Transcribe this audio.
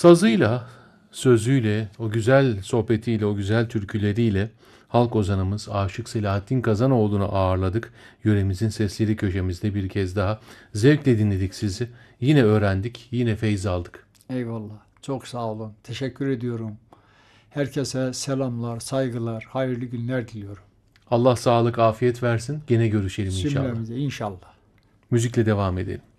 Sazıyla, sözüyle, o güzel sohbetiyle, o güzel türküleriyle halk ozanımız Aşık Selahattin Kazanoğlu'nu ağırladık. Yöremizin sesleri köşemizde bir kez daha. Zevkle dinledik sizi. Yine öğrendik, yine feyz aldık. Eyvallah. Çok sağ olun. Teşekkür ediyorum. Herkese selamlar, saygılar, hayırlı günler diliyorum. Allah sağlık, afiyet versin. Gene görüşelim inşallah. Cümlemize inşallah. Müzikle devam edelim.